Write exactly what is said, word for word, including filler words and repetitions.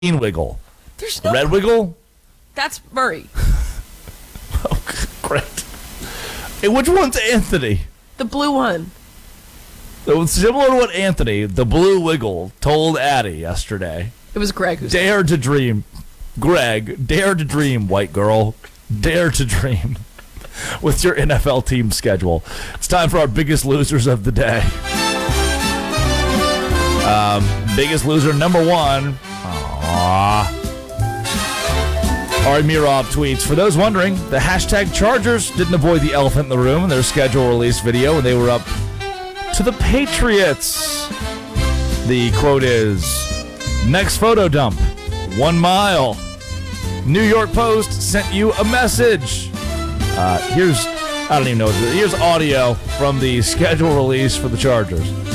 green wiggle. There's no Red wiggle? That's Murray. Oh, great. Hey, which one's Anthony? The blue one. So similar to what Anthony, the blue wiggle, told Addie yesterday. It was Greg who said Dare to dream. Greg, dare to dream, white girl. Dare to dream with your N F L team schedule. It's time for our biggest losers of the day. Um, biggest loser number one. Aww. Ari Mirov tweets, for those wondering, the hashtag Chargers didn't avoid the elephant in the room in their schedule release video when they were up to the Patriots. The quote is, next photo dump, one mile. New York Post sent you a message. Uh, here's, I don't even know, here's audio from the schedule release for the Chargers.